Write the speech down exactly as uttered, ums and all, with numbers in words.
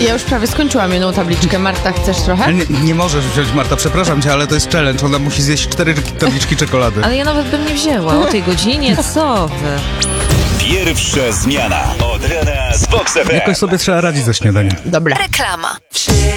Ja już prawie skończyłam jedną tabliczkę. Marta, chcesz trochę? Ale nie, nie możesz wziąć, Marta, przepraszam cię, ale to jest challenge. Ona musi zjeść cztery tabliczki czekolady. Ale ja nawet bym nie wzięła o tej godzinie, co wy? Pierwsza zmiana od rana z Vox F M. Jakoś sobie trzeba radzić ze śniadaniem. Dobra. Reklama.